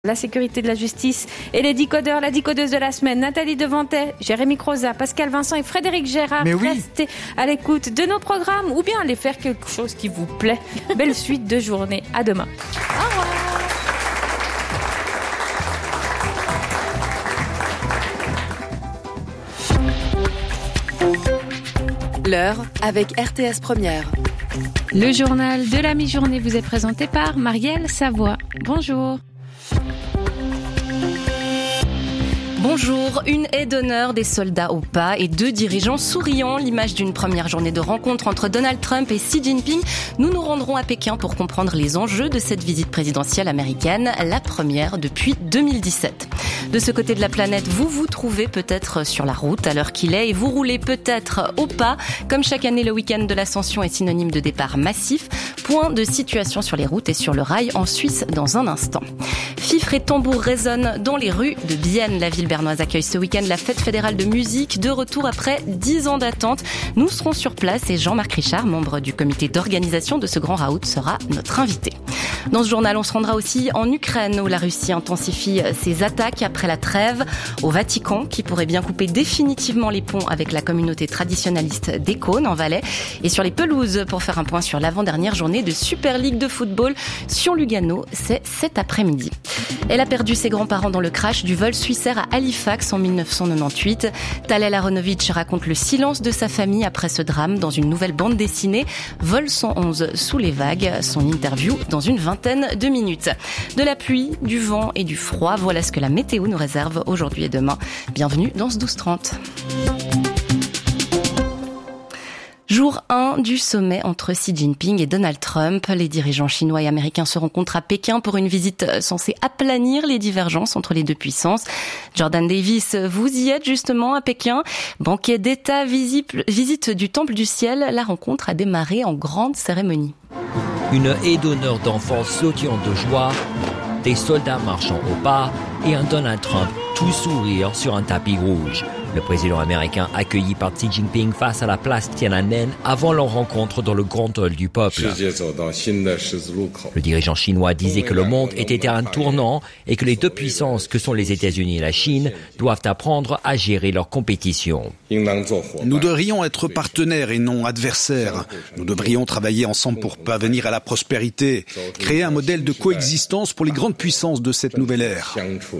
La sécurité de la justice et les décodeurs, la décodeuse de la semaine, Nathalie Devantet, Jérémy Croza, Pascal Vincent et Frédéric Gérard. Restez à l'écoute de nos programmes ou bien allez faire quelque chose qui vous plaît. Belle suite de journée. À demain. Au revoir. L'heure avec RTS Première. Le journal de la mi-journée vous est présenté par Marielle Savoie. Bonjour. Bonjour, une aide d'honneur, des soldats au pas et 2 dirigeants souriants, l'image d'une première journée de rencontre entre Donald Trump et Xi Jinping. Nous nous rendrons à Pékin pour comprendre les enjeux de cette visite présidentielle américaine, la première depuis 2017. De ce côté de la planète, vous vous trouvez peut-être sur la route à l'heure qu'il est et vous roulez peut-être au pas. Comme chaque année, le week-end de l'Ascension est synonyme de départ massif. Point de situation sur les routes et sur le rail en Suisse dans un instant. Fifres et tambours résonnent dans les rues de Bienne. La ville bernoise accueille ce week-end la fête fédérale de musique, de retour après 10 ans d'attente. Nous serons sur place et Jean-Marc Richard, membre du comité d'organisation de ce grand raout, sera notre invité. Dans ce journal, on se rendra aussi en Ukraine où la Russie intensifie ses attaques après la trêve, au Vatican qui pourrait bien couper définitivement les ponts avec la communauté traditionnaliste des Cônes en Valais et sur les pelouses pour faire un point sur l'avant-dernière journée de Super League de football. Sion-Lugano, c'est cet après-midi. Elle a perdu ses grands-parents dans le crash du vol Swissair à Halifax en 1998. Talel Aronovitch raconte le silence de sa famille après ce drame dans une nouvelle bande dessinée, Vol 111 sous les vagues. Son interview dans une vingtaine de minutes. De la pluie, du vent et du froid, voilà ce que la météo nous réserve aujourd'hui et demain. Bienvenue dans ce 12h30. Jour 1 du sommet entre Xi Jinping et Donald Trump. Les dirigeants chinois et américains se rencontrent à Pékin pour une visite censée aplanir les divergences entre les deux puissances. Jordan Davis, vous y êtes justement à Pékin. Banquet d'État, visite du Temple du Ciel. La rencontre a démarré en grande cérémonie. Une haie d'honneur d'enfants sautillant de joie, des soldats marchant au pas et un Donald Trump tout sourire sur un tapis rouge. Le président américain accueilli par Xi Jinping face à la place Tiananmen avant leur rencontre dans le grand hall du peuple. Le dirigeant chinois disait que le monde était à un tournant et que les deux puissances que sont les États-Unis et la Chine doivent apprendre à gérer leur compétition. Nous devrions être partenaires et non adversaires. Nous devrions travailler ensemble pour parvenir à la prospérité, créer un modèle de coexistence pour les grandes puissances de cette nouvelle ère.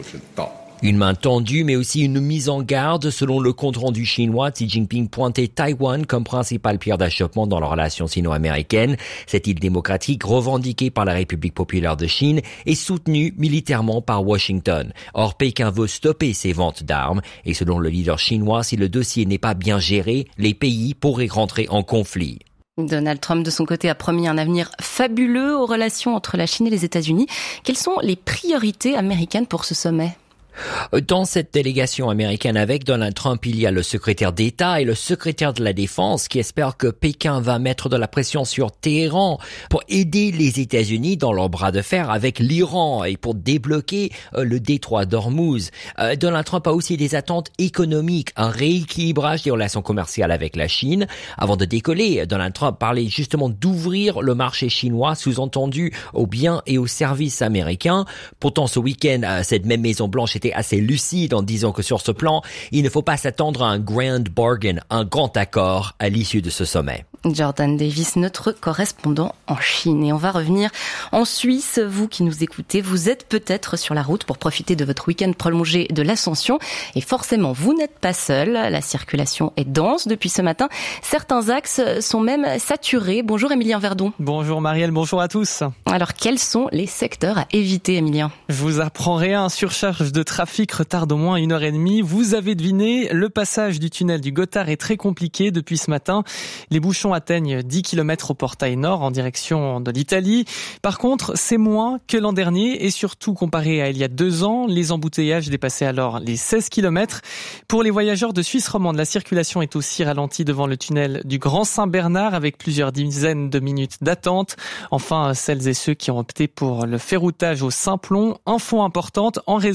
Une main tendue, mais aussi une mise en garde. Selon le compte-rendu chinois, Xi Jinping pointait Taïwan comme principale pierre d'achoppement dans la relation sino-américaine. Cette île démocratique, revendiquée par la République populaire de Chine, est soutenue militairement par Washington. Or, Pékin veut stopper ces ventes d'armes. Et selon le leader chinois, si le dossier n'est pas bien géré, les pays pourraient rentrer en conflit. Donald Trump, de son côté, a promis un avenir fabuleux aux relations entre la Chine et les États-Unis. Quelles sont les priorités américaines pour ce sommet ? Dans cette délégation américaine avec Donald Trump, il y a le secrétaire d'État et le secrétaire de la Défense qui espèrent que Pékin va mettre de la pression sur Téhéran pour aider les États-Unis dans leur bras de fer avec l'Iran et pour débloquer le détroit d'Ormuz. Donald Trump a aussi des attentes économiques, un rééquilibrage des relations commerciales avec la Chine. Avant de décoller, Donald Trump parlait justement d'ouvrir le marché chinois, sous-entendu aux biens et aux services américains. Pourtant, ce week-end, cette même Maison-Blanche était assez lucide en disant que sur ce plan, il ne faut pas s'attendre à un grand bargain, un grand accord à l'issue de ce sommet. Jordan Davis, notre correspondant en Chine. Et on va revenir en Suisse. Vous qui nous écoutez, vous êtes peut-être sur la route pour profiter de votre week-end prolongé de l'Ascension. Et forcément, vous n'êtes pas seul. La circulation est dense depuis ce matin. Certains axes sont même saturés. Bonjour Émilien Verdon. Bonjour Marielle, bonjour à tous. Alors, quels sont les secteurs à éviter, Émilien ? Je vous apprends rien. Surcharge de trafic retarde au moins 1h30. Vous avez deviné, le passage du tunnel du Gothard est très compliqué depuis ce matin. Les bouchons atteignent 10 km au portail nord en direction de l'Italie. Par contre, c'est moins que l'an dernier et surtout comparé à il y a 2 ans, les embouteillages dépassaient alors les 16 km. Pour les voyageurs de Suisse romande, la circulation est aussi ralentie devant le tunnel du Grand Saint-Bernard avec plusieurs dizaines de minutes d'attente. Enfin, celles et ceux qui ont opté pour le ferroutage au Simplon, info importante, en raison de travaux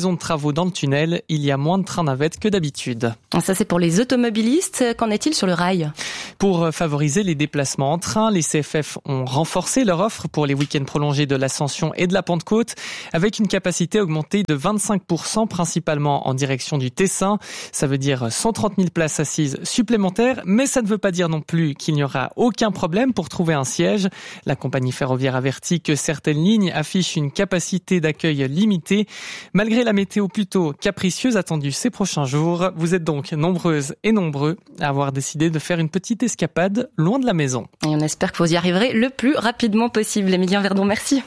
travaux dans le tunnel. Il y a moins de trains-navettes que d'habitude. Ça, c'est pour les automobilistes. Qu'en est-il sur le rail ? Pour favoriser les déplacements en train, les CFF ont renforcé leur offre pour les week-ends prolongés de l'Ascension et de la Pentecôte, avec une capacité augmentée de 25%, principalement en direction du Tessin. Ça veut dire 130 000 places assises supplémentaires, mais ça ne veut pas dire non plus qu'il n'y aura aucun problème pour trouver un siège. La compagnie ferroviaire avertit que certaines lignes affichent une capacité d'accueil limitée. Malgré la météo plutôt capricieuse attendue ces prochains jours, vous êtes donc nombreuses et nombreux à avoir décidé de faire une petite escapade loin de la maison. Et on espère que vous y arriverez le plus rapidement possible. Émilien Verdon, merci.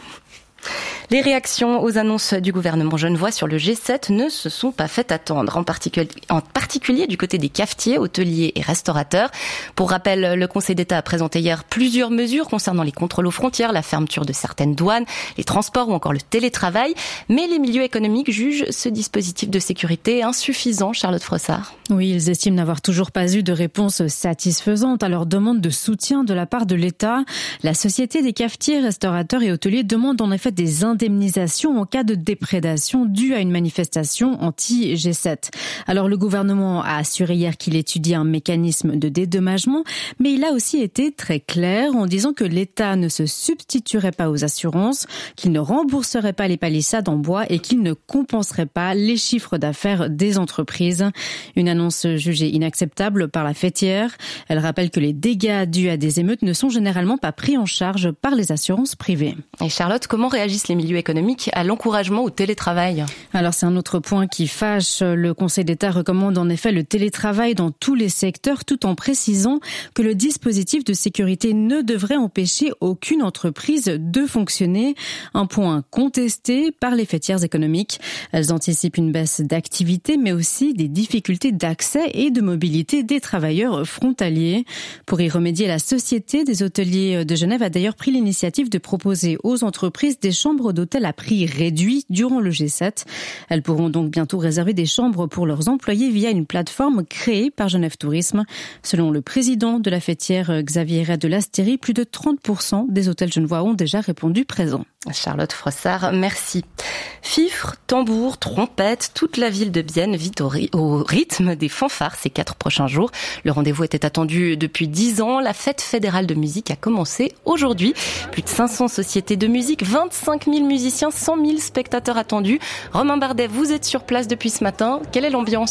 Les réactions aux annonces du gouvernement genevois sur le G7 ne se sont pas fait attendre, en particulier du côté des cafetiers, hôteliers et restaurateurs. Pour rappel, le Conseil d'État a présenté hier plusieurs mesures concernant les contrôles aux frontières, la fermeture de certaines douanes, les transports ou encore le télétravail. Mais les milieux économiques jugent ce dispositif de sécurité insuffisant, Charlotte Frossard. Oui, ils estiment n'avoir toujours pas eu de réponse satisfaisante à leur demande de soutien de la part de l'État. La Société des cafetiers, restaurateurs et hôteliers demande en effet des indemnisation en cas de déprédation due à une manifestation anti-G7. Alors le gouvernement a assuré hier qu'il étudie un mécanisme de dédommagement, mais il a aussi été très clair en disant que l'État ne se substituerait pas aux assurances, qu'il ne rembourserait pas les palissades en bois et qu'il ne compenserait pas les chiffres d'affaires des entreprises. Une annonce jugée inacceptable par la fêtière. Elle rappelle que les dégâts dus à des émeutes ne sont généralement pas pris en charge par les assurances privées. Et Charlotte, comment réagissent les milieux économiques à l'encouragement au télétravail? Alors c'est un autre point qui fâche. Le Conseil d'État recommande en effet le télétravail dans tous les secteurs tout en précisant que le dispositif de sécurité ne devrait empêcher aucune entreprise de fonctionner. Un point contesté par les fêtières économiques. Elles anticipent une baisse d'activité mais aussi des difficultés d'accès et de mobilité des travailleurs frontaliers. Pour y remédier, la Société des hôteliers de Genève a d'ailleurs pris l'initiative de proposer aux entreprises des chambres d'hôtel à prix réduit durant le G7. Elles pourront donc bientôt réserver des chambres pour leurs employés via une plateforme créée par Genève Tourisme. Selon le président de la fêtière, Xavier Ray de l'Astérie, plus de 30% des hôtels genevois ont déjà répondu présents. Charlotte Frossard, merci. Fifres, tambours, trompettes, toute la ville de Bienne vit au rythme des fanfares ces 4 prochains jours. Le rendez-vous était attendu depuis 10 ans. La fête fédérale de musique a commencé aujourd'hui. Plus de 500 sociétés de musique, 25 000 musiciens, 100 000 spectateurs attendus. Romain Bardet, vous êtes sur place depuis ce matin. Quelle est l'ambiance ?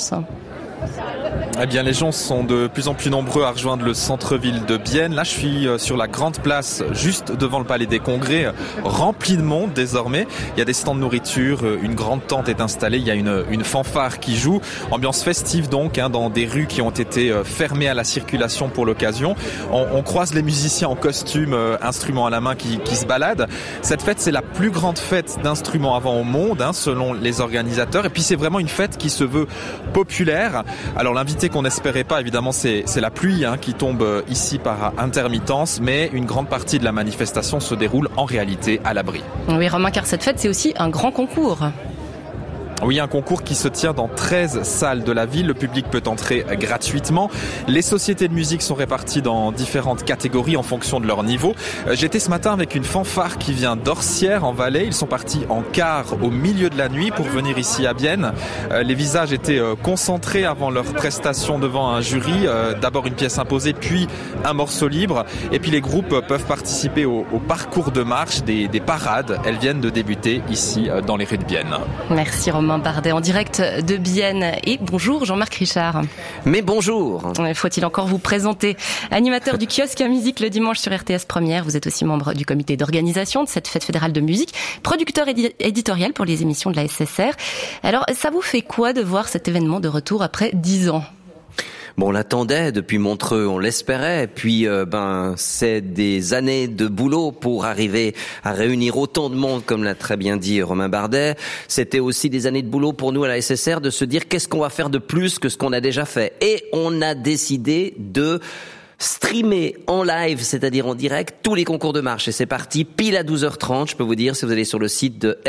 Eh bien, les gens sont de plus en plus nombreux à rejoindre le centre-ville de Bienne. Là, je suis sur la grande place, juste devant le Palais des Congrès, rempli de monde désormais. Il y a des stands de nourriture, une grande tente est installée, il y a une fanfare qui joue. Ambiance festive donc, dans des rues qui ont été fermées à la circulation pour l'occasion. On croise les musiciens en costume, instruments à la main qui se baladent. Cette fête, c'est la plus grande fête d'instruments à vent au monde, selon les organisateurs. Et puis, c'est vraiment une fête qui se veut populaire. Alors l'invité qu'on n'espérait pas, évidemment, c'est la pluie qui tombe ici par intermittence, mais une grande partie de la manifestation se déroule en réalité à l'abri. Oui, Romain, car cette fête, c'est aussi un grand concours. Oui, un concours qui se tient dans 13 salles de la ville. Le public peut entrer gratuitement. Les sociétés de musique sont réparties dans différentes catégories en fonction de leur niveau. J'étais ce matin avec une fanfare qui vient d'Orsières en Valais. Ils sont partis en car au milieu de la nuit pour venir ici à Bienne. Les visages étaient concentrés avant leur prestation devant un jury. D'abord une pièce imposée, puis un morceau libre. Et puis les groupes peuvent participer au parcours de marche des parades. Elles viennent de débuter ici dans les rues de Bienne. Merci Romain Bardet en direct de Bienne. Et bonjour Jean-Marc Richard. Mais bonjour. Faut-il encore vous présenter? Animateur du kiosque à musique le dimanche sur RTS Première. Vous êtes aussi membre du comité d'organisation de cette fête fédérale de musique, producteur éditorial pour les émissions de la SSR. Alors, ça vous fait quoi de voir cet événement de retour après 10 ans? Bon, on l'attendait depuis Montreux, on l'espérait. Puis, c'est des années de boulot pour arriver à réunir autant de monde, comme l'a très bien dit Romain Bardet. C'était aussi des années de boulot pour nous à la SSR de se dire qu'est-ce qu'on va faire de plus que ce qu'on a déjà fait. Et on a décidé de streamer en live, c'est-à-dire en direct, tous les concours de marche. Et c'est parti pile à 12h30, je peux vous dire, si vous allez sur le site de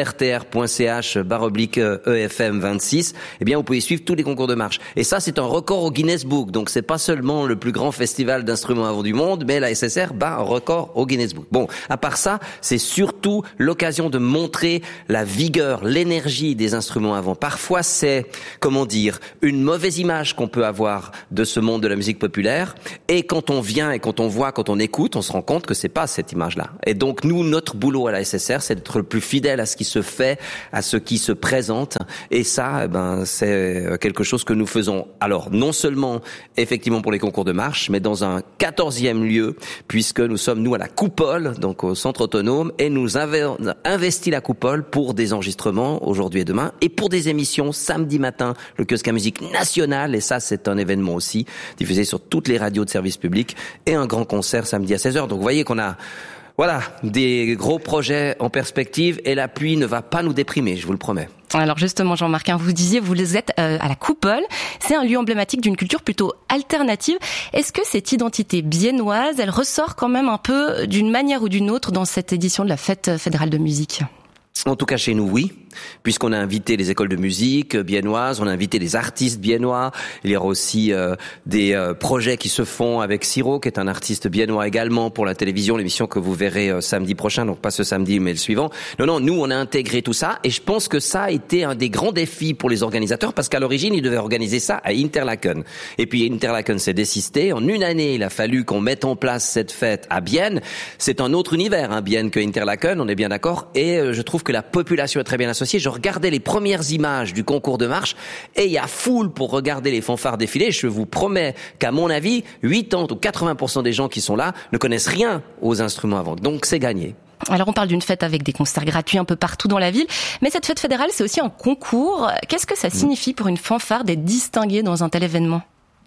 rtr.ch/EFM26, eh bien, vous pouvez suivre tous les concours de marche. Et ça, c'est un record au Guinness Book. Donc, c'est pas seulement le plus grand festival d'instruments à vent du monde, mais la SSR bat un record au Guinness Book. Bon, à part ça, c'est surtout l'occasion de montrer la vigueur, l'énergie des instruments à vent. Parfois, c'est, comment dire, une mauvaise image qu'on peut avoir de ce monde de la musique populaire. Et quand on vient et quand on voit, quand on écoute, on se rend compte que c'est pas cette image-là. Et donc nous, notre boulot à la SSR, c'est d'être le plus fidèle à ce qui se fait, à ce qui se présente. Et ça, c'est quelque chose que nous faisons. Alors non seulement effectivement pour les concours de marche, mais dans un 14e lieu, puisque nous sommes nous à la Coupole, donc au centre autonome, et nous avons investi la Coupole pour des enregistrements aujourd'hui et demain, et pour des émissions samedi matin, le kiosque à musique national. Et ça, c'est un événement aussi diffusé sur toutes les radios de service public, et un grand concert samedi à 16h. Donc vous voyez qu'on a des gros projets en perspective, et la pluie ne va pas nous déprimer, je vous le promets. Alors justement, Jean-Marc, vous disiez, vous êtes à la Coupole. C'est un lieu emblématique d'une culture plutôt alternative. Est-ce que cette identité biennoise, elle ressort quand même un peu d'une manière ou d'une autre dans cette édition de la Fête fédérale de musique ? En tout cas chez nous, oui, puisqu'on a invité les écoles de musique biennoises, on a invité des artistes biennois. Il y aura aussi des projets qui se font avec Siro, qui est un artiste biennois également pour la télévision, l'émission que vous verrez samedi prochain, donc pas ce samedi mais le suivant. Non, nous on a intégré tout ça, et je pense que ça a été un des grands défis pour les organisateurs, parce qu'à l'origine ils devaient organiser ça à Interlaken. Et puis Interlaken s'est désisté. En une année, il a fallu qu'on mette en place cette fête à Bienne. C'est un autre univers, Bienne, que Interlaken, on est bien d'accord, et je trouve que la population est très bien associée. Je regardais les premières images du concours de marche, et il y a foule pour regarder les fanfares défiler. Je vous promets qu'à mon avis, 80 ou 80% des gens qui sont là ne connaissent rien aux instruments à vent. Donc c'est gagné. Alors on parle d'une fête avec des concerts gratuits un peu partout dans la ville, mais cette fête fédérale, c'est aussi un concours. Qu'est-ce que ça signifie pour une fanfare d'être distinguée dans un tel événement ?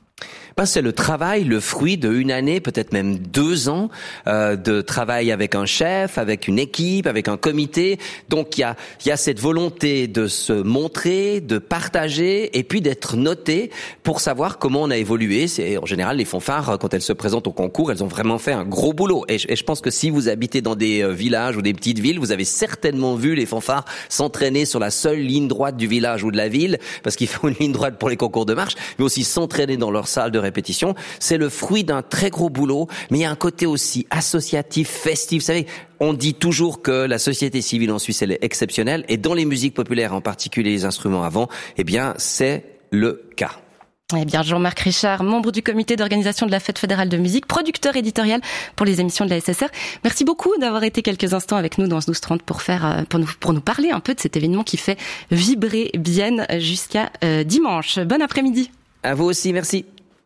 C'est le travail, le fruit de une année, peut-être même 2 ans de travail avec un chef, avec une équipe, avec un comité. Donc il y a cette volonté de se montrer, de partager, et puis d'être noté pour savoir comment on a évolué. C'est en général les fanfares, quand elles se présentent au concours, elles ont vraiment fait un gros boulot. Et je pense que si vous habitez dans des villages ou des petites villes, vous avez certainement vu les fanfares s'entraîner sur la seule ligne droite du village ou de la ville, parce qu'il faut une ligne droite pour les concours de marche, mais aussi s'entraîner dans leur salle de répétition. C'est le fruit d'un très gros boulot, mais il y a un côté aussi associatif, festif. Vous savez, on dit toujours que la société civile en Suisse, elle est exceptionnelle, et dans les musiques populaires, en particulier les instruments à vent, eh bien, c'est le cas. Eh bien, Jean-Marc Richard, membre du comité d'organisation de la Fête fédérale de musique, producteur éditorial pour les émissions de la SSR. Merci beaucoup d'avoir été quelques instants avec nous dans ce 12-30 pour nous parler un peu de cet événement qui fait vibrer Bienne jusqu'à dimanche. Bon après-midi. À vous aussi, merci.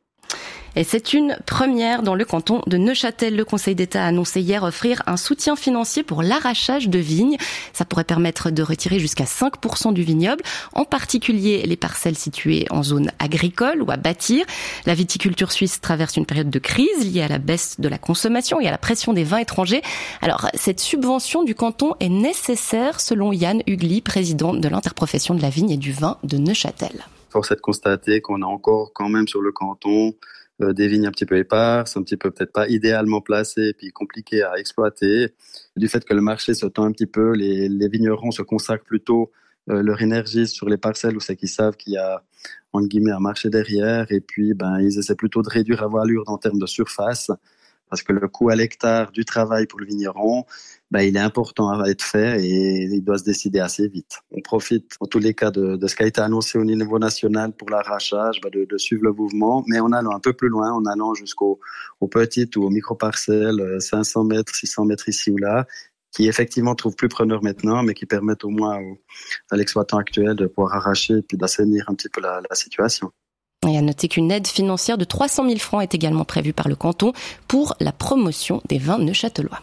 Et c'est une première dans le canton de Neuchâtel. Le Conseil d'État a annoncé hier offrir un soutien financier pour l'arrachage de vignes. Ça pourrait permettre de retirer jusqu'à 5% du vignoble, en particulier les parcelles situées en zone agricole ou à bâtir. La viticulture suisse traverse une période de crise liée à la baisse de la consommation et à la pression des vins étrangers. Alors, cette subvention du canton est nécessaire selon Yann Hugli, président de l'interprofession de la vigne et du vin de Neuchâtel. Force est de constater qu'on a encore quand même sur le canton des vignes un petit peu éparses, un petit peu peut-être pas idéalement placées, puis compliquées à exploiter. Du fait que le marché se tend un petit peu, les vignerons se consacrent plutôt leur énergie sur les parcelles où c'est qu'ils savent qu'il y a entre guillemets un marché derrière, et puis ils essaient plutôt de réduire la voilure en termes de surface, parce que le coût à l'hectare du travail pour le vigneron, il est important à être fait, et il doit se décider assez vite. On profite en tous les cas de ce qui a été annoncé au niveau national pour l'arrachage, de suivre le mouvement, mais en allant un peu plus loin, en allant jusqu'aux petites ou aux micro-parcelles, 500 mètres, 600 mètres ici ou là, qui effectivement trouvent plus preneurs maintenant, mais qui permettent au moins à l'exploitant actuel de pouvoir arracher et puis d'assainir un petit peu la situation. Et à noter qu'une aide financière de 300 000 francs est également prévue par le canton pour la promotion des vins neuchâtelois.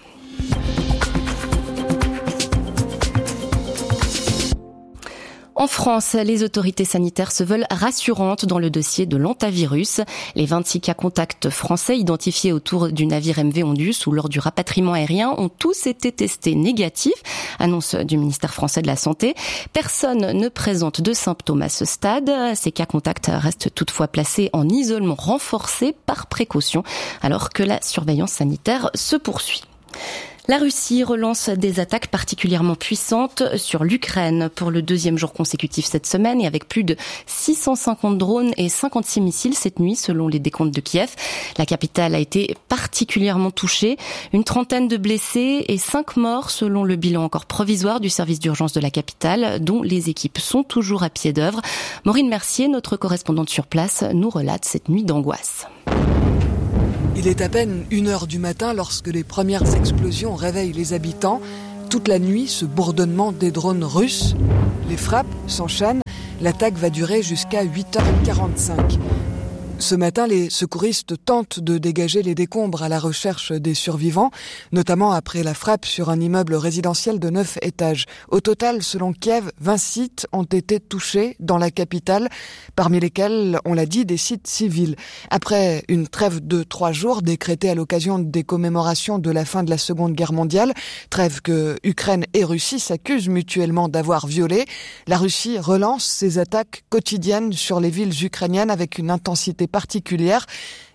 En France, les autorités sanitaires se veulent rassurantes dans le dossier de l'hantavirus. Les 26 cas contacts français identifiés autour du navire MV Ondus ou lors du rapatriement aérien ont tous été testés négatifs, annonce du ministère français de la Santé. Personne ne présente de symptômes à ce stade. Ces cas contacts restent toutefois placés en isolement renforcé par précaution, alors que la surveillance sanitaire se poursuit. La Russie relance des attaques particulièrement puissantes sur l'Ukraine pour le deuxième jour consécutif cette semaine et avec plus de 650 drones et 56 missiles cette nuit selon les décomptes de Kiev. La capitale a été particulièrement touchée, une trentaine de blessés et 5 morts selon le bilan encore provisoire du service d'urgence de la capitale dont les équipes sont toujours à pied d'œuvre. Maureen Mercier, notre correspondante sur place, nous relate cette nuit d'angoisse. Il est à peine 1h du matin lorsque les premières explosions réveillent les habitants. Toute la nuit, ce bourdonnement des drones russes. Les frappes s'enchaînent. L'attaque va durer jusqu'à 8h45. Ce matin, les secouristes tentent de dégager les décombres à la recherche des survivants, notamment après la frappe sur un immeuble résidentiel de 9 étages. Au total, selon Kiev, 20 sites ont été touchés dans la capitale, parmi lesquels, on l'a dit, des sites civils. Après une trêve de 3 jours décrétée à l'occasion des commémorations de la fin de la Seconde Guerre mondiale, trêve que Ukraine et Russie s'accusent mutuellement d'avoir violée, la Russie relance ses attaques quotidiennes sur les villes ukrainiennes avec une intensité particulière.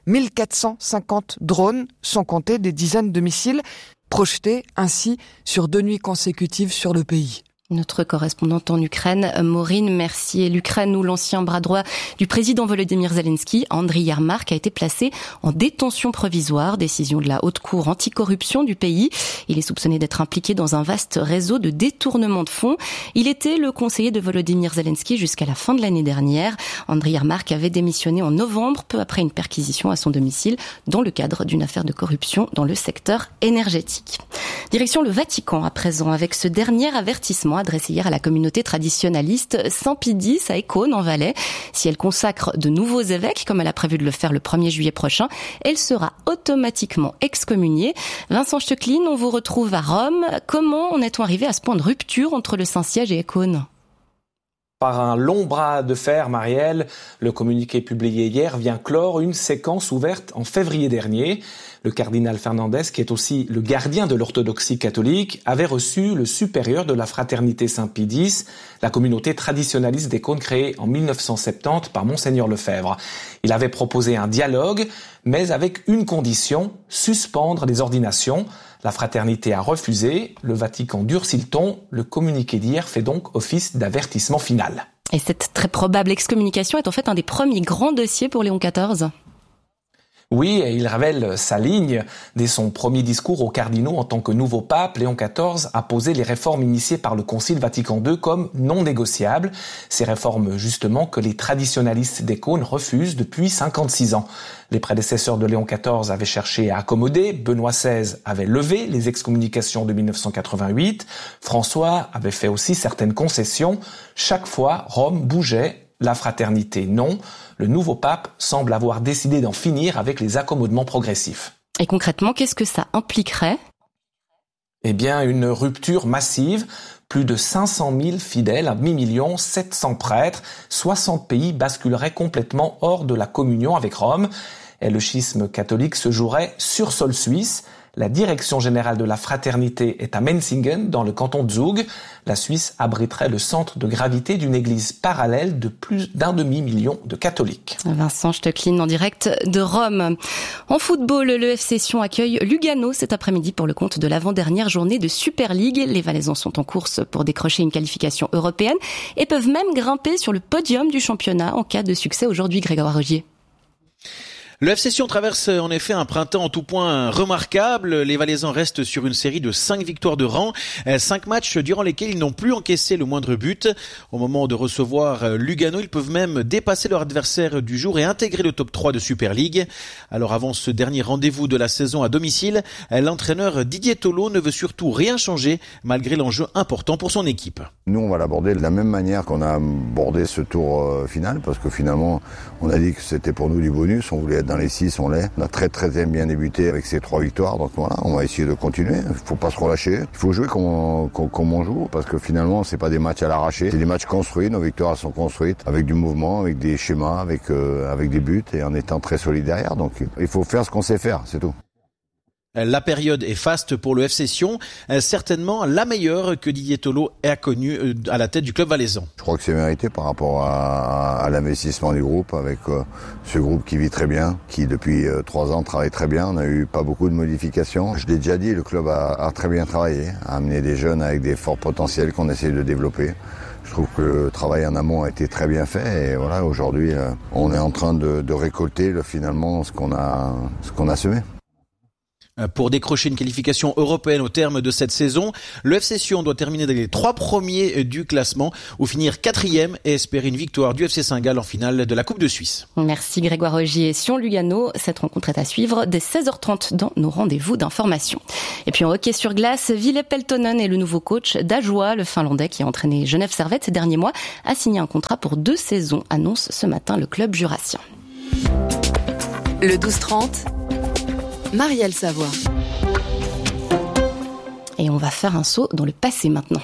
1450 drones, sans compter des dizaines de missiles, projetés ainsi sur 2 nuits consécutives sur le pays. Notre correspondante en Ukraine, Maureen Mercier. L'Ukraine où l'ancien bras droit du président Volodymyr Zelensky, Andriy Yermak, a été placé en détention provisoire, décision de la haute cour anticorruption du pays. Il est soupçonné d'être impliqué dans un vaste réseau de détournement de fonds. Il était le conseiller de Volodymyr Zelensky jusqu'à la fin de l'année dernière. Andriy Yermak avait démissionné en novembre, peu après une perquisition à son domicile, dans le cadre d'une affaire de corruption dans le secteur énergétique. Direction le Vatican à présent, avec ce dernier avertissement adressée hier à la communauté traditionnaliste Saint-Pie X à Écône en Valais. Si elle consacre de nouveaux évêques, comme elle a prévu de le faire le 1er juillet prochain, elle sera automatiquement excommuniée. Vincent Stecklin, on vous retrouve à Rome. Comment en est-on arrivé à ce point de rupture entre le Saint-Siège et Écône ? Par un long bras de fer, Marielle, le communiqué publié hier vient clore une séquence ouverte en février dernier. Le cardinal Fernandez, qui est aussi le gardien de l'orthodoxie catholique, avait reçu le supérieur de la fraternité Saint-Pie X, la communauté traditionnaliste d'Écône créée en 1970 par Monseigneur Lefebvre. Il avait proposé un dialogue, mais avec une condition, suspendre les ordinations. La fraternité a refusé, le Vatican durcit le ton, le communiqué d'hier fait donc office d'avertissement final. Et cette très probable excommunication est en fait un des premiers grands dossiers pour Léon XIV. Oui, et il révèle sa ligne. Dès son premier discours aux cardinaux en tant que nouveau pape, Léon XIV a posé les réformes initiées par le Concile Vatican II comme non négociables. Ces réformes, justement, que les traditionnalistes d'Écône refusent depuis 56 ans. Les prédécesseurs de Léon XIV avaient cherché à accommoder, Benoît XVI avait levé les excommunications de 1988, François avait fait aussi certaines concessions. Chaque fois, Rome bougeait. La fraternité, non. Le nouveau pape semble avoir décidé d'en finir avec les accommodements progressifs. Et concrètement, qu'est-ce que ça impliquerait ? Eh bien, une rupture massive. Plus de 500 000 fidèles, 1 700 000 prêtres, 60 pays basculeraient complètement hors de la communion avec Rome. Et le schisme catholique se jouerait sur sol suisse. La direction générale de la fraternité est à Menzingen, dans le canton de Zug. La Suisse abriterait le centre de gravité d'une église parallèle de plus d'1 demi-million de catholiques. Vincent Stecklin en direct de Rome. En football, le FC Sion accueille Lugano cet après-midi pour le compte de l'avant-dernière journée de Super League. Les Valaisans sont en course pour décrocher une qualification européenne et peuvent même grimper sur le podium du championnat en cas de succès aujourd'hui, Grégoire Rogier. Le FC Sion traverse en effet un printemps en tout point remarquable. Les Valaisans restent sur une série de 5 victoires de rang, 5 matchs durant lesquels ils n'ont plus encaissé le moindre but. Au moment de recevoir Lugano, ils peuvent même dépasser leur adversaire du jour et intégrer le top 3 de Super League. Alors avant ce dernier rendez-vous de la saison à domicile, l'entraîneur Didier Tolo ne veut surtout rien changer malgré l'enjeu important pour son équipe. Nous, on va l'aborder de la même manière qu'on a abordé ce tour final parce que finalement, on a dit que c'était pour nous du bonus, on voulait être dans les 6, on l'est. On a très bien débuté avec ces 3 victoires, donc voilà, on va essayer de continuer. Il faut pas se relâcher. Il faut jouer comme on joue, parce que finalement, c'est pas des matchs à l'arraché. C'est des matchs construits. Nos victoires sont construites avec du mouvement, avec des schémas, avec des buts et en étant très solide derrière. Donc, il faut faire ce qu'on sait faire, c'est tout. La période est faste pour le FC Sion, certainement la meilleure que Didier Tolo ait connue à la tête du club valaisan. Je crois que c'est mérité par rapport à l'investissement du groupe, avec ce groupe qui vit très bien, qui depuis 3 ans travaille très bien. On n'a eu pas beaucoup de modifications. Je l'ai déjà dit, le club a très bien travaillé, a amené des jeunes avec des forts potentiels qu'on essaie de développer. Je trouve que le travail en amont a été très bien fait et voilà, aujourd'hui, on est en train de récolter finalement ce qu'on a semé. Pour décrocher une qualification européenne au terme de cette saison, le FC Sion doit terminer dans les 3 premiers du classement ou finir 4e et espérer une victoire du FC Saint-Gall en finale de la Coupe de Suisse. Merci Grégoire Ogier. Sion-Lugano, cette rencontre est à suivre dès 16h30 dans nos rendez-vous d'information. Et puis en hockey sur glace, Ville Peltonen est le nouveau coach d'Ajoie. Le Finlandais qui a entraîné Genève Servette ces derniers mois a signé un contrat pour 2 saisons, annonce ce matin le club jurassien. Le 12-30, Marielle Savoie. Et on va faire un saut dans le passé maintenant.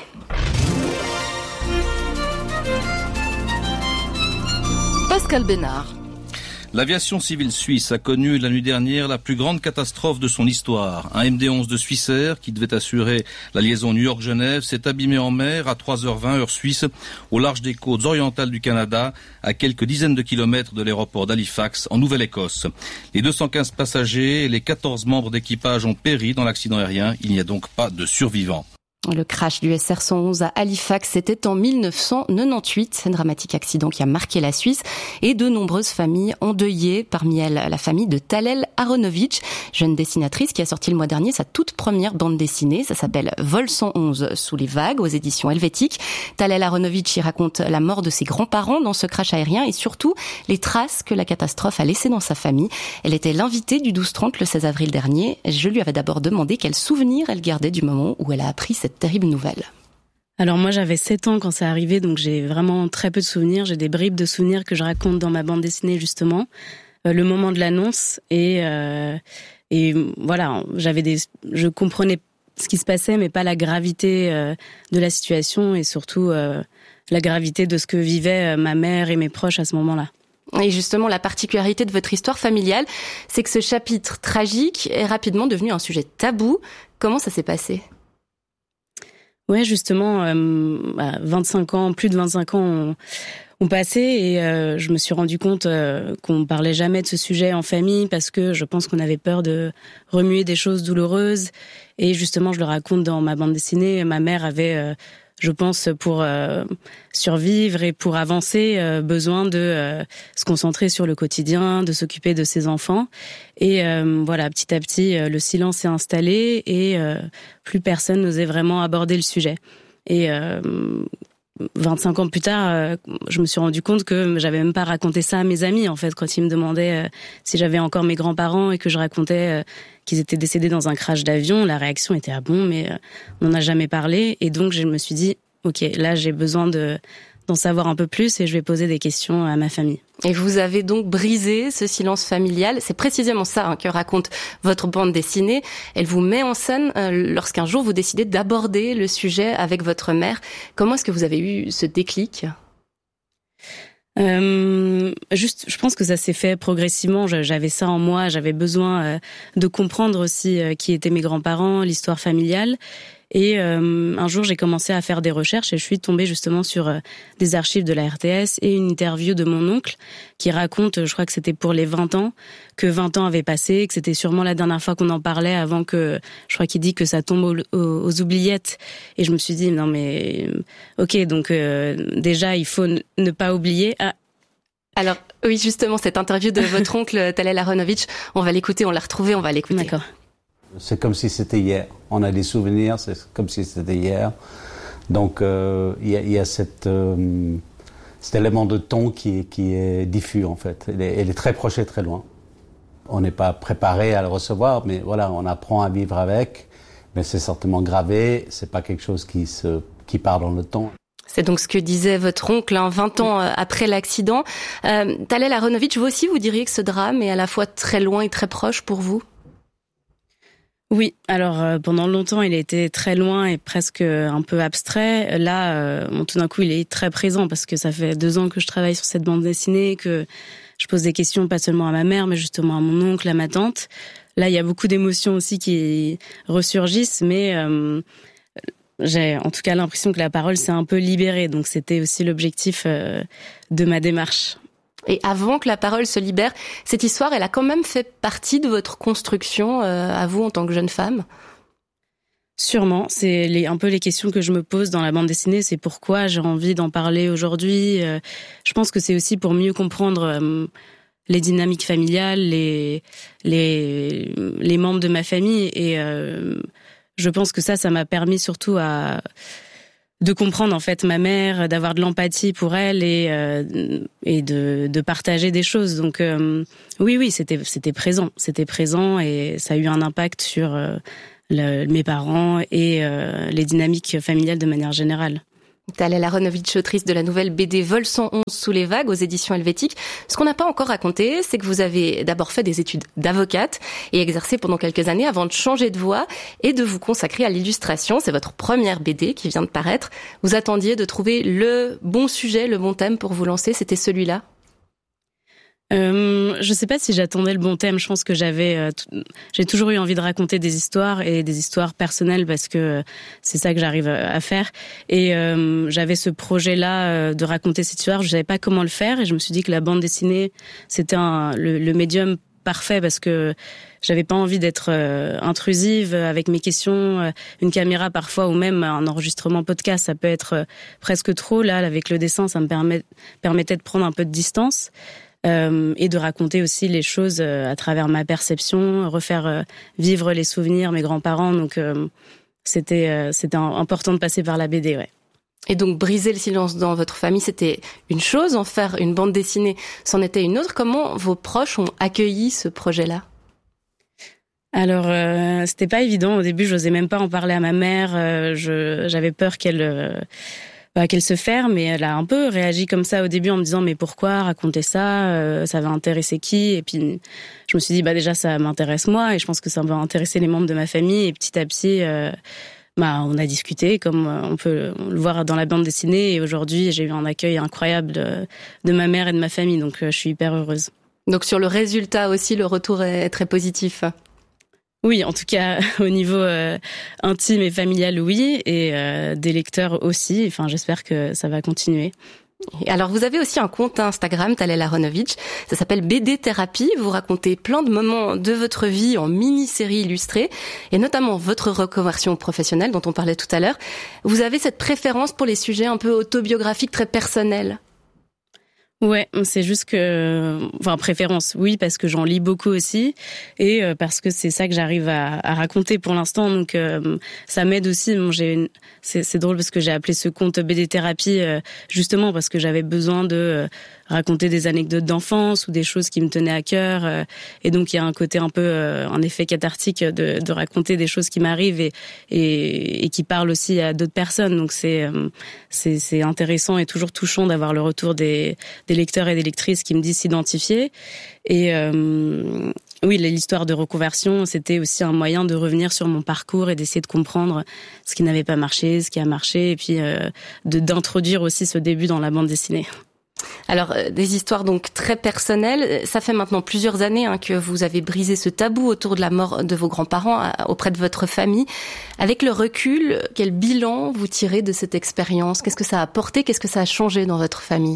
Pascal Bénard. L'aviation civile suisse a connu la nuit dernière la plus grande catastrophe de son histoire. Un MD-11 de Swissair, qui devait assurer la liaison New York-Genève, s'est abîmé en mer à 3h20 heure suisse, au large des côtes orientales du Canada, à quelques dizaines de kilomètres de l'aéroport d'Halifax, en Nouvelle-Écosse. Les 215 passagers et les 14 membres d'équipage ont péri dans l'accident aérien. Il n'y a donc pas de survivants. Le crash du SR-111 à Halifax, c'était en 1998. Un dramatique accident qui a marqué la Suisse et de nombreuses familles endeuillées. Parmi elles, la famille de Talel Aronovitch, jeune dessinatrice qui a sorti le mois dernier sa toute première bande dessinée. Ça s'appelle Vol 111 sous les vagues aux éditions Helvétiques. Talel Aronovitch y raconte la mort de ses grands-parents dans ce crash aérien et surtout les traces que la catastrophe a laissées dans sa famille. Elle était l'invitée du 12-30 le 16 avril dernier. Je lui avais d'abord demandé quel souvenir elle gardait du moment où elle a appris cette terrible nouvelle. Alors moi j'avais 7 ans quand ça arrivait, donc j'ai vraiment très peu de souvenirs. J'ai des bribes de souvenirs que je raconte dans ma bande dessinée justement. Le moment de l'annonce et voilà, je comprenais ce qui se passait mais pas la gravité de la situation et surtout la gravité de ce que vivaient ma mère et mes proches à ce moment-là. Et justement, la particularité de votre histoire familiale, c'est que ce chapitre tragique est rapidement devenu un sujet tabou. Comment ça s'est passé ? Ouais, justement, 25 ans, plus de 25 ans ont passé et je me suis rendu compte qu'on parlait jamais de ce sujet en famille parce que je pense qu'on avait peur de remuer des choses douloureuses. Et justement, je le raconte dans ma bande dessinée, ma mère avait, je pense, pour survivre et pour avancer, besoin de se concentrer sur le quotidien, de s'occuper de ses enfants. Et voilà, petit à petit, le silence s'est installé et plus personne n'osait vraiment aborder le sujet. Et 25 ans plus tard, je me suis rendu compte que j'avais même pas raconté ça à mes amis, en fait, quand ils me demandaient si j'avais encore mes grands-parents et que je racontais qu'ils étaient décédés dans un crash d'avion. La réaction était « ah bon, mais on n'en a jamais parlé ». Et donc, je me suis dit « ok, là, j'ai besoin d'en savoir un peu plus et je vais poser des questions à ma famille ». Et vous avez donc brisé ce silence familial. C'est précisément ça que raconte votre bande dessinée. Elle vous met en scène lorsqu'un jour vous décidez d'aborder le sujet avec votre mère. Comment est-ce que vous avez eu ce déclic ? Je pense que ça s'est fait progressivement. J'avais ça en moi. J'avais besoin de comprendre aussi qui étaient mes grands-parents, l'histoire familiale. Et un jour, j'ai commencé à faire des recherches et je suis tombée justement sur des archives de la RTS et une interview de mon oncle qui raconte, je crois que c'était pour les 20 ans, que 20 ans avaient passé, que c'était sûrement la dernière fois qu'on en parlait avant que, je crois qu'il dit que ça tombe aux oubliettes. Et je me suis dit, non mais, ok, donc déjà, il faut ne pas oublier. Alors, oui, justement, cette interview de votre oncle Talel Aronovitch, on va l'écouter, on l'a retrouvée, on va l'écouter. D'accord. C'est comme si c'était hier. On a des souvenirs, c'est comme si c'était hier. Donc, il y a cet élément de ton qui est diffus, en fait. Il est très proche et très loin. On n'est pas préparé à le recevoir, mais voilà, on apprend à vivre avec. Mais c'est certainement gravé, c'est pas quelque chose qui part dans le temps. C'est donc ce que disait votre oncle 20 ans après l'accident. Talal Aronovitch, vous aussi, vous diriez que ce drame est à la fois très loin et très proche pour vous ? Oui, alors pendant longtemps, il a été très loin et presque un peu abstrait. Là, tout d'un coup, il est très présent parce que ça fait 2 ans que je travaille sur cette bande dessinée, que je pose des questions pas seulement à ma mère, mais justement à mon oncle, à ma tante. Là, il y a beaucoup d'émotions aussi qui ressurgissent, mais j'ai en tout cas l'impression que la parole s'est un peu libérée. Donc c'était aussi l'objectif de ma démarche. Et avant que la parole se libère, cette histoire, elle a quand même fait partie de votre construction à vous en tant que jeune femme ? Sûrement, c'est un peu les questions que je me pose dans la bande dessinée, c'est pourquoi j'ai envie d'en parler aujourd'hui. Je pense que c'est aussi pour mieux comprendre les dynamiques familiales, les membres de ma famille, et je pense que ça m'a permis surtout de comprendre en fait ma mère, d'avoir de l'empathie pour elle et de partager des choses. Donc oui, c'était présent et ça a eu un impact sur mes parents et les dynamiques familiales de manière générale. Talal Aronovitch, autrice de la nouvelle BD Vol 111 sous les vagues aux éditions Helvétique. Ce qu'on n'a pas encore raconté, c'est que vous avez d'abord fait des études d'avocate et exercé pendant quelques années avant de changer de voie et de vous consacrer à l'illustration. C'est votre première BD qui vient de paraître. Vous attendiez de trouver le bon sujet, le bon thème pour vous lancer. C'était celui-là ? Je sais pas si j'attendais le bon thème. Je pense que j'ai toujours eu envie de raconter des histoires et des histoires personnelles parce que c'est ça que j'arrive à faire. Et j'avais ce projet-là de raconter cette histoire. Je savais pas comment le faire et je me suis dit que la bande dessinée c'était le médium parfait parce que j'avais pas envie d'être intrusive avec mes questions. Une caméra parfois ou même un enregistrement podcast, ça peut être presque trop. Là, avec le dessin, ça me permettait de prendre un peu de distance. Et de raconter aussi les choses à travers ma perception, refaire vivre les souvenirs, mes grands-parents. Donc c'était important de passer par la BD, ouais. Et donc briser le silence dans votre famille, c'était une chose, en faire une bande dessinée, c'en était une autre. Comment vos proches ont accueilli ce projet-là ? Alors c'était pas évident au début, j'osais même pas en parler à ma mère, j'avais peur qu'elle se ferme, mais elle a un peu réagi comme ça au début en me disant mais pourquoi raconter ça, ça va intéresser qui ? Et puis je me suis dit déjà ça m'intéresse moi et je pense que ça va intéresser les membres de ma famille et petit à petit on a discuté comme on peut le voir dans la bande dessinée et aujourd'hui j'ai eu un accueil incroyable de ma mère et de ma famille, donc je suis hyper heureuse. Donc sur le résultat aussi, le retour est très positif. Oui, en tout cas, au niveau intime et familial, oui, et des lecteurs aussi. Enfin, j'espère que ça va continuer. Alors, vous avez aussi un compte Instagram, Talal Aronovitch. Ça s'appelle BD Thérapie. Vous racontez plein de moments de votre vie en mini-série illustrée, et notamment votre reconversion professionnelle dont on parlait tout à l'heure. Vous avez cette préférence pour les sujets un peu autobiographiques, très personnels ? Ouais, c'est juste que, préférence, oui, parce que j'en lis beaucoup aussi, et parce que c'est ça que j'arrive à raconter pour l'instant, donc ça m'aide aussi. C'est drôle parce que j'ai appelé ce compte BD Thérapie justement parce que j'avais besoin de raconter des anecdotes d'enfance ou des choses qui me tenaient à cœur, et donc il y a un côté un peu, un effet cathartique de raconter des choses qui m'arrivent et qui parlent aussi à d'autres personnes, donc c'est intéressant et toujours touchant d'avoir le retour des lecteurs et des lectrices qui me disent s'identifier. Et oui, l'histoire de reconversion, c'était aussi un moyen de revenir sur mon parcours et d'essayer de comprendre ce qui n'avait pas marché, ce qui a marché, et puis d'introduire aussi ce début dans la bande dessinée. Alors, des histoires donc très personnelles. Ça fait maintenant plusieurs années que vous avez brisé ce tabou autour de la mort de vos grands-parents auprès de votre famille. Avec le recul, quel bilan vous tirez de cette expérience ? Qu'est-ce que ça a apporté ? Qu'est-ce que ça a changé dans votre famille ?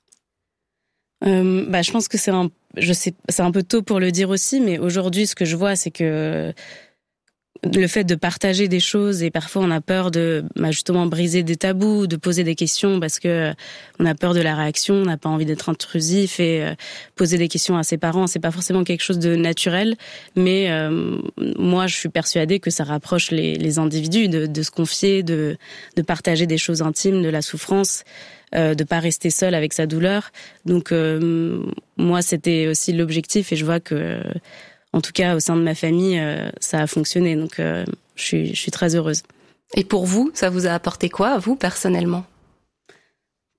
Je pense que c'est un peu tôt pour le dire aussi, mais aujourd'hui, ce que je vois, c'est que le fait de partager des choses, et parfois on a peur de justement briser des tabous, de poser des questions parce que on a peur de la réaction, on n'a pas envie d'être intrusif, et poser des questions à ses parents, c'est pas forcément quelque chose de naturel, mais moi je suis persuadée que ça rapproche les individus de se confier, de partager des choses intimes, de la souffrance, de pas rester seul avec sa douleur. Donc moi c'était aussi l'objectif, et je vois que en tout cas, au sein de ma famille, ça a fonctionné. Donc, je suis très heureuse. Et pour vous, ça vous a apporté quoi, à vous, personnellement ?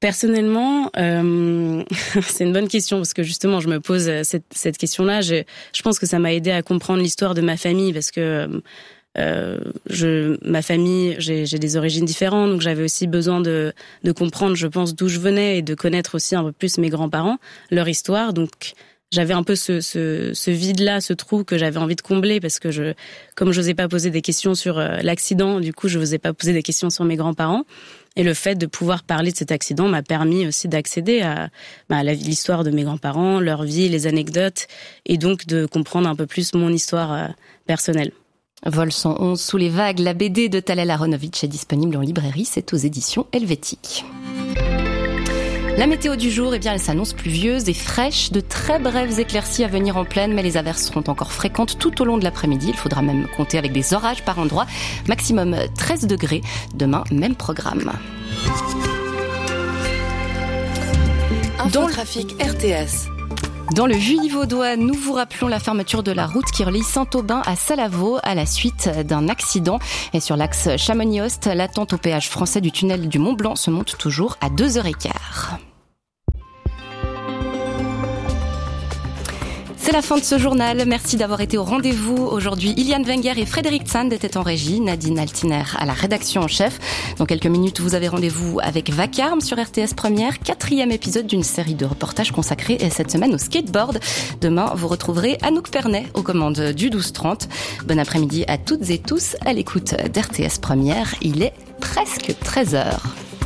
Personnellement, c'est une bonne question parce que justement, je me pose cette question-là. Je pense que ça m'a aidé à comprendre l'histoire de ma famille parce que ma famille, j'ai des origines différentes, donc j'avais aussi besoin de comprendre, je pense, d'où je venais et de connaître aussi un peu plus mes grands-parents, leur histoire. Donc j'avais un peu ce vide-là, ce trou que j'avais envie de combler parce que comme j'osais pas poser des questions sur l'accident, du coup je n'osais pas poser des questions sur mes grands-parents. Et le fait de pouvoir parler de cet accident m'a permis aussi d'accéder à l'histoire de mes grands-parents, leur vie, les anecdotes, et donc de comprendre un peu plus mon histoire personnelle. Vol 111 sous les vagues, la BD de Talal Aronovitch est disponible en librairie, c'est aux éditions Helvétique. La météo du jour, elle s'annonce pluvieuse et fraîche. De très brèves éclaircies à venir en plaine, mais les averses seront encore fréquentes tout au long de l'après-midi. Il faudra même compter avec des orages par endroits. Maximum 13 degrés. Demain, même programme. Infotrafic RTS. Dans le Vuilly-Vaudois, nous vous rappelons la fermeture de la route qui relie Saint-Aubin à Salavaux à la suite d'un accident. Et sur l'axe Chamonix-Ost, l'attente au péage français du tunnel du Mont-Blanc se monte toujours à 2h15. C'est la fin de ce journal. Merci d'avoir été au rendez-vous. Aujourd'hui, Iliane Wenger et Frédéric Sand étaient en régie, Nadine Altiner à la rédaction en chef. Dans quelques minutes, vous avez rendez-vous avec Vacarme sur RTS Première, 4e épisode d'une série de reportages consacrés cette semaine au skateboard. Demain, vous retrouverez Anouk Pernet aux commandes du 12-30. Bon après-midi à toutes et tous à l'écoute d'RTS Première. Il est presque 13h.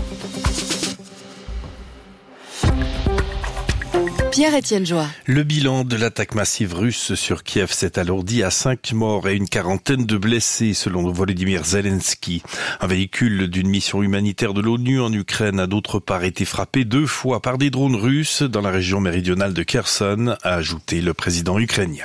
Pierre-Étienne Joie. Le bilan de l'attaque massive russe sur Kiev s'est alourdi à 5 morts et une quarantaine de blessés selon Volodymyr Zelensky. Un véhicule d'une mission humanitaire de l'ONU en Ukraine a d'autre part été frappé 2 fois par des drones russes dans la région méridionale de Kherson, a ajouté le président ukrainien.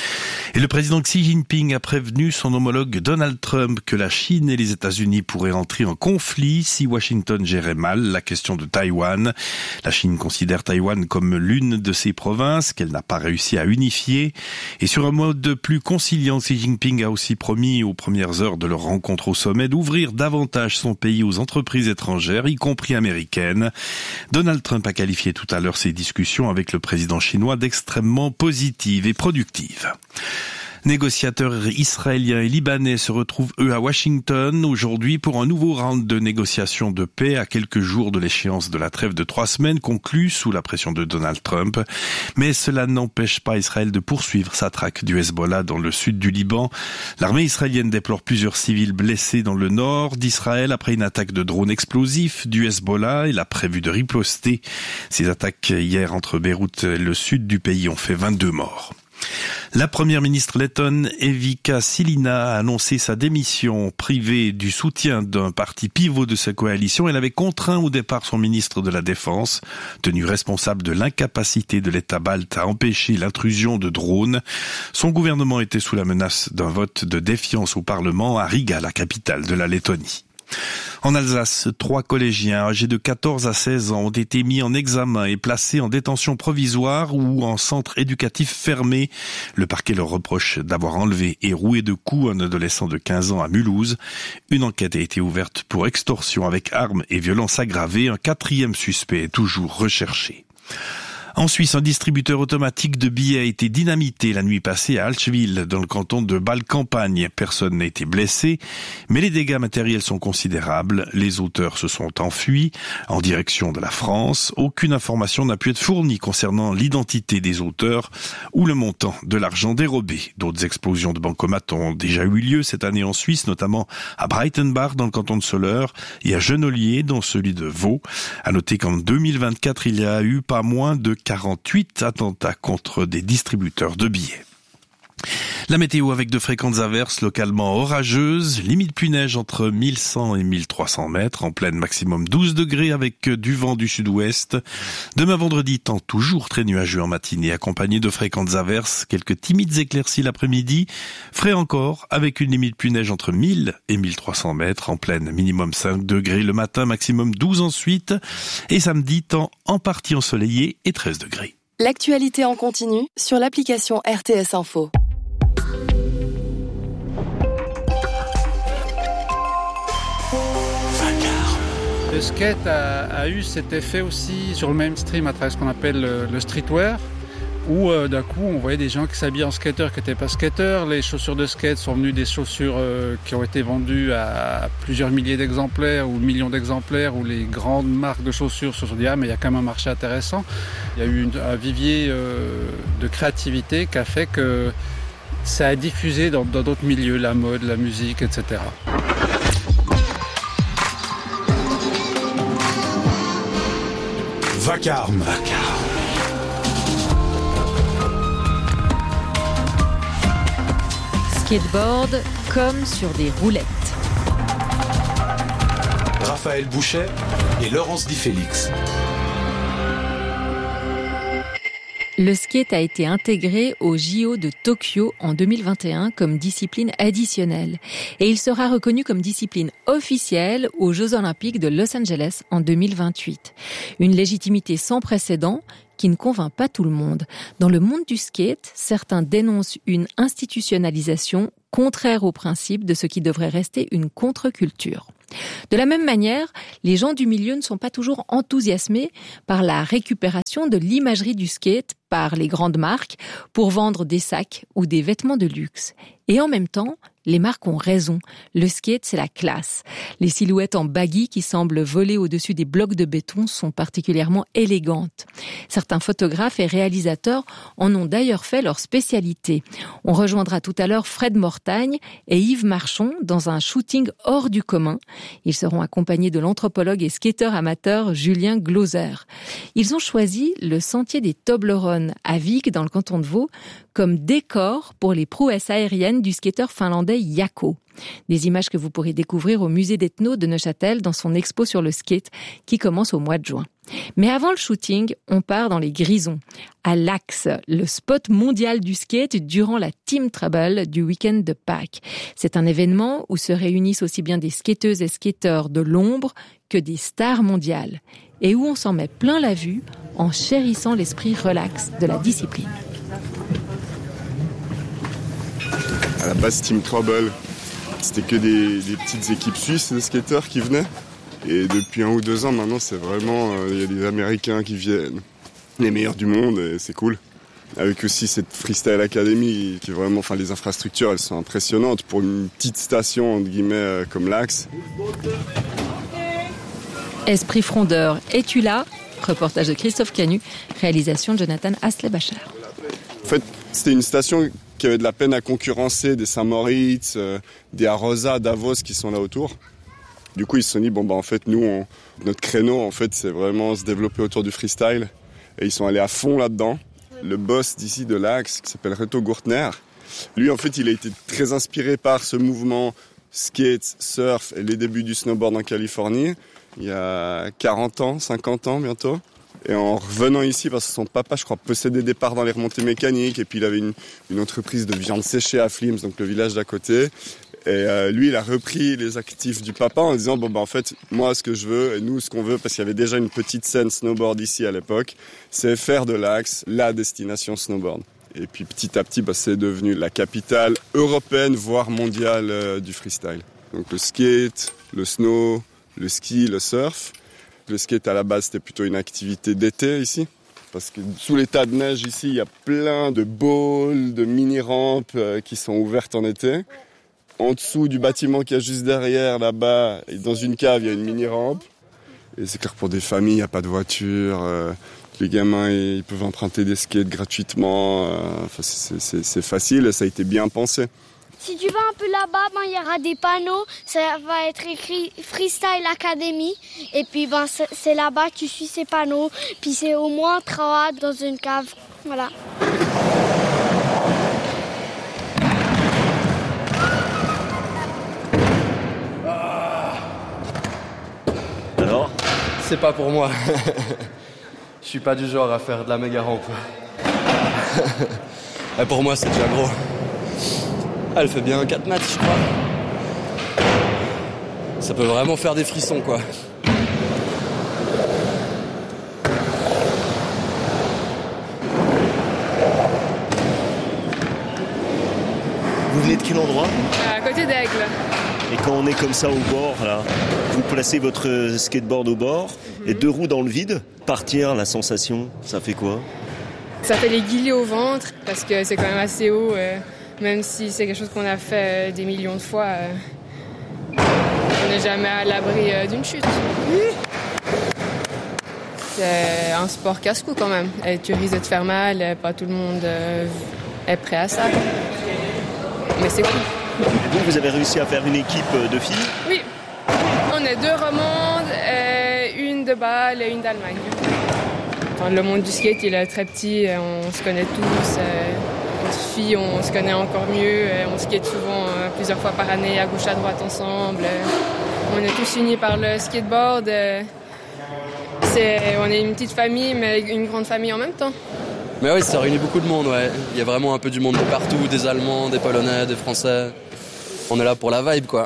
Et le président Xi Jinping a prévenu son homologue Donald Trump que la Chine et les États-Unis pourraient entrer en conflit si Washington gérait mal la question de Taïwan. La Chine considère Taïwan comme l'une de ses provinces qu'elle n'a pas réussi à unifier. Et sur un mode plus conciliant, Xi Jinping a aussi promis aux premières heures de leur rencontre au sommet d'ouvrir davantage son pays aux entreprises étrangères, y compris américaines. Donald Trump a qualifié tout à l'heure ses discussions avec le président chinois d'extrêmement positives et productives. Négociateurs israéliens et libanais se retrouvent, eux, à Washington aujourd'hui pour un nouveau round de négociations de paix à quelques jours de l'échéance de la trêve de 3 semaines conclue sous la pression de Donald Trump. Mais cela n'empêche pas Israël de poursuivre sa traque du Hezbollah dans le sud du Liban. L'armée israélienne déplore plusieurs civils blessés dans le nord d'Israël après une attaque de drones explosifs du Hezbollah. Il a prévu de riposter. Ces attaques hier entre Beyrouth et le sud du pays ont fait 22 morts. La première ministre lettonne Evika Silina a annoncé sa démission. Privée du soutien d'un parti pivot de sa coalition, elle avait contraint au départ son ministre de la Défense, tenu responsable de l'incapacité de l'État balte à empêcher l'intrusion de drones. Son gouvernement était sous la menace d'un vote de défiance au Parlement à Riga, la capitale de la Lettonie. En Alsace, 3 collégiens âgés de 14 à 16 ans ont été mis en examen et placés en détention provisoire ou en centre éducatif fermé. Le parquet leur reproche d'avoir enlevé et roué de coups un adolescent de 15 ans à Mulhouse. Une enquête a été ouverte pour extorsion avec armes et violence aggravée. Un 4e suspect est toujours recherché. En Suisse, un distributeur automatique de billets a été dynamité la nuit passée à Allschwil, dans le canton de Bâle-Campagne. Personne n'a été blessé, mais les dégâts matériels sont considérables. Les auteurs se sont enfuis en direction de la France. Aucune information n'a pu être fournie concernant l'identité des auteurs ou le montant de l'argent dérobé. D'autres explosions de bancomates ont déjà eu lieu cette année en Suisse, notamment à Breitenbach dans le canton de Soleure et à Genolier dans celui de Vaud. À noter qu'en 2024, il y a eu pas moins de 48 attentats contre des distributeurs de billets. La météo avec de fréquentes averses localement orageuses, limite pluie-neige entre 1100 et 1300 mètres, en pleine maximum 12 degrés avec du vent du sud-ouest. Demain vendredi, temps toujours très nuageux en matinée, accompagné de fréquentes averses, quelques timides éclaircies l'après-midi, frais encore avec une limite pluie-neige entre 1000 et 1300 mètres, en pleine minimum 5 degrés le matin, maximum 12 ensuite, et samedi, temps en partie ensoleillé et 13 degrés. L'actualité en continu sur l'application RTS Info. skate a eu cet effet aussi sur le mainstream à travers ce qu'on appelle le streetwear, où d'un coup on voyait des gens qui s'habillaient en skater qui n'étaient pas skateurs. Les chaussures de skate sont venues des chaussures qui ont été vendues à plusieurs milliers d'exemplaires ou millions d'exemplaires, où les grandes marques de chaussures se sont dit mais il y a quand même un marché intéressant. Il y a eu un vivier de créativité qui a fait que ça a diffusé dans d'autres milieux, la mode, la musique, etc. Vacarme. Skateboard comme sur des roulettes. Raphaël Bouchet et Laurence Di Félix. Le skate a été intégré au JO de Tokyo en 2021 comme discipline additionnelle. Et il sera reconnu comme discipline officielle aux Jeux Olympiques de Los Angeles en 2028. Une légitimité sans précédent qui ne convainc pas tout le monde. Dans le monde du skate, certains dénoncent une institutionnalisation contraire au principe de ce qui devrait rester une contre-culture. De la même manière, les gens du milieu ne sont pas toujours enthousiasmés par la récupération de l'imagerie du skate par les grandes marques pour vendre des sacs ou des vêtements de luxe. Et en même temps, les marques ont raison. Le skate, c'est la classe. Les silhouettes en baggy qui semblent voler au-dessus des blocs de béton sont particulièrement élégantes. Certains photographes et réalisateurs en ont d'ailleurs fait leur spécialité. On rejoindra tout à l'heure Fred Mortagne et Yves Marchon dans un shooting hors du commun. Ils seront accompagnés de l'anthropologue et skateur amateur Julien Glauser. Ils ont choisi le sentier des Toblerones à Vic, dans le canton de Vaud, comme décor pour les prouesses aériennes du skateur finlandais Jaakko. Des images que vous pourrez découvrir au musée d'Ethno de Neuchâtel dans son expo sur le skate qui commence au mois de juin. Mais avant le shooting, on part dans les Grisons, à l'Axe, le spot mondial du skate durant la Team Trouble du week-end de Pâques. C'est un événement où se réunissent aussi bien des skateuses et skateurs de l'ombre que des stars mondiales et où on s'en met plein la vue en chérissant l'esprit relax de la discipline. À la base, Team Trouble, c'était que des petites équipes suisses de skateurs qui venaient. Et depuis 1 ou 2 ans, maintenant, c'est vraiment... Il y a des Américains qui viennent, les meilleurs du monde, et c'est cool. Avec aussi cette Freestyle Academy, qui est vraiment... Enfin, les infrastructures, elles sont impressionnantes pour une petite station, entre guillemets, comme l'Axe. Esprit frondeur, es-tu là ? Reportage de Christophe Canu, réalisation de Jonathan Astley-Bachar. En fait, c'était une station qui avait de la peine à concurrencer des Saint-Moritz, des Arosa, Davos qui sont là autour. Du coup, ils se sont dit, en fait, nous, notre créneau, en fait, c'est vraiment se développer autour du freestyle. Et ils sont allés à fond là-dedans. Le boss d'ici de l'Axe, qui s'appelle Reto Gurtner, lui, en fait, il a été très inspiré par ce mouvement skate, surf et les débuts du snowboard en Californie, il y a 40 ans, 50 ans bientôt. Et en revenant ici, parce que son papa, je crois, possédait des parts dans les remontées mécaniques, et puis il avait une entreprise de viande séchée à Flims, donc le village d'à côté. Et lui, il a repris les actifs du papa en disant, en fait, moi, ce que je veux, et nous, ce qu'on veut, parce qu'il y avait déjà une petite scène snowboard ici à l'époque, c'est faire de l'Axe la destination snowboard. Et puis petit à petit, c'est devenu la capitale européenne, voire mondiale du freestyle. Donc le skate, le snow, le ski, le surf. Le skate, à la base, c'était plutôt une activité d'été ici. Parce que sous les tas de neige ici, il y a plein de bowls, de mini-rampes qui sont ouvertes en été. En dessous du bâtiment qu'il y a juste derrière, là-bas, et dans une cave, il y a une mini-rampe. Et c'est clair, pour des familles, il n'y a pas de voiture. Les gamins, ils peuvent emprunter des skates gratuitement. C'est facile et ça a été bien pensé. Si tu vas un peu là-bas, il y aura des panneaux, ça va être écrit Freestyle Academy. Et puis c'est là-bas, tu suis ces panneaux. Puis c'est au moins 3 dans une cave. Voilà. Alors ? C'est pas pour moi. Je suis pas du genre à faire de la méga rampe. Pour moi, c'est déjà gros. Elle fait bien 4 mètres, je crois. Ça peut vraiment faire des frissons, quoi. Vous venez de quel endroit ? À côté d'Aigle. Et quand on est comme ça au bord, là, vous placez votre skateboard au bord et 2 roues dans le vide, partir, la sensation, ça fait quoi ? Ça fait les guillis au ventre parce que c'est quand même assez haut, même si c'est quelque chose qu'on a fait des millions de fois. On n'est jamais à l'abri d'une chute. C'est un sport casse-cou quand même. Et tu risques de te faire mal, pas tout le monde est prêt à ça. Mais c'est cool. Vous avez réussi à faire une équipe de filles ? Oui, on est 2 romandes, une de Bâle et une d'Allemagne. Enfin, le monde du skate il est très petit, on se connaît tous. Entre filles, on se connaît encore mieux. On skate souvent plusieurs fois par année, à gauche à droite ensemble. On est tous unis par le skateboard. On est une petite famille, mais une grande famille en même temps. Mais oui, ça réunit beaucoup de monde, ouais. Il y a vraiment un peu du monde de partout, des Allemands, des Polonais, des Français. On est là pour la vibe, quoi.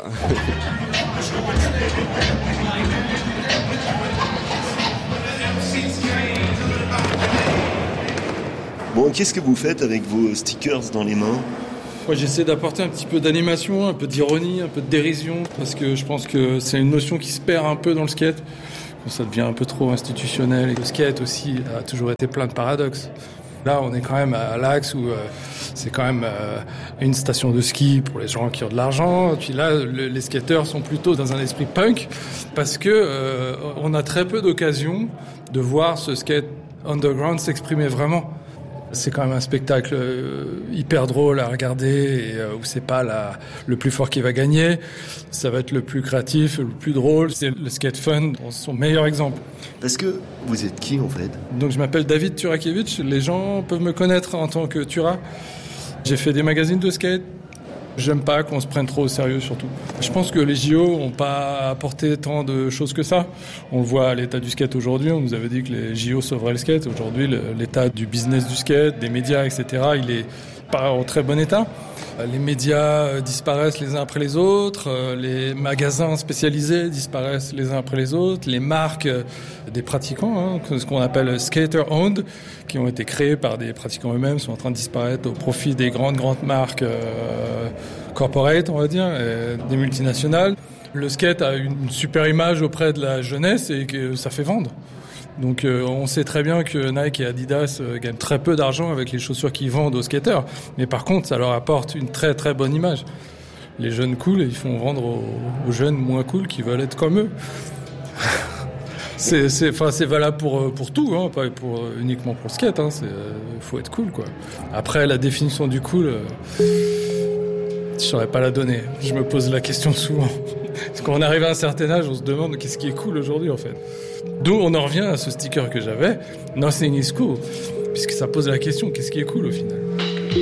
Bon, qu'est-ce que vous faites avec vos stickers dans les mains ? Moi, j'essaie d'apporter un petit peu d'animation, un peu d'ironie, un peu de dérision, parce que je pense que c'est une notion qui se perd un peu dans le skate. Ça devient un peu trop institutionnel. Et le skate aussi a toujours été plein de paradoxes. Là, on est quand même à l'axe où c'est quand même une station de ski pour les gens qui ont de l'argent. Puis là, les skateurs sont plutôt dans un esprit punk parce que on a très peu d'occasions de voir ce skate underground s'exprimer vraiment. C'est quand même un spectacle hyper drôle à regarder et où c'est pas le plus fort qui va gagner. Ça va être le plus créatif, le plus drôle. C'est le skate fun, son meilleur exemple. Parce que vous êtes qui en fait ? Donc je m'appelle David Turakevich. Les gens peuvent me connaître en tant que Tura. J'ai fait des magazines de skate. J'aime pas qu'on se prenne trop au sérieux surtout. Je pense que les JO n'ont pas apporté tant de choses que ça. On le voit à l'état du skate aujourd'hui. On nous avait dit que les JO sauveraient le skate. Aujourd'hui, l'état du business du skate, des médias, etc., il est pas en très bon état. Les médias disparaissent les uns après les autres. Les magasins spécialisés disparaissent les uns après les autres. Les marques des pratiquants, ce qu'on appelle skater-owned, qui ont été créés par des pratiquants eux-mêmes, sont en train de disparaître au profit des grandes marques corporate, on va dire, des multinationales. Le skate a une super image auprès de la jeunesse et que ça fait vendre. Donc on sait très bien que Nike et Adidas gagnent très peu d'argent avec les chaussures qu'ils vendent aux skateurs. Mais par contre, ça leur apporte une très très bonne image. Les jeunes cool, ils font vendre aux jeunes moins cool qui veulent être comme eux. C'est valable pour tout, pas uniquement pour le skate. Faut être cool, quoi. Après, la définition du cool, je saurais pas la donner. Je me pose la question souvent. Parce qu'on arrive à un certain âge, on se demande qu'est-ce qui est cool aujourd'hui, en fait. D'où on en revient à ce sticker que j'avais, Nothing is cool, puisque ça pose la question, qu'est-ce qui est cool au final ?